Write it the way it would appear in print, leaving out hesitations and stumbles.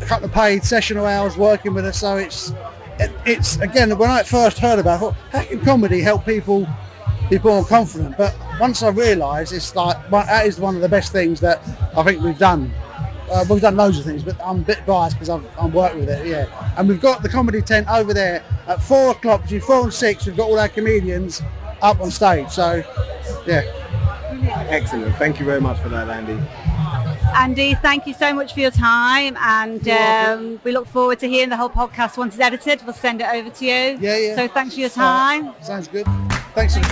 a couple of paid sessional hours working with us. So it's again, when I first heard about it, I thought, how can comedy help people be more confident? But once I realised, it's like that is one of the best things that I think we've done. We've done loads of things, but I'm a bit biased because I'm working with it, yeah. And we've got the comedy tent over there at 4 o'clock, between 4 and 6, we've got all our comedians up on stage, so, yeah. Excellent. Thank you very much for that, Andy. Andy, thank you so much for your time, and we look forward to hearing the whole podcast once it's edited. We'll send it over to you. Yeah. So thanks for your time. Sounds good. Thanks for the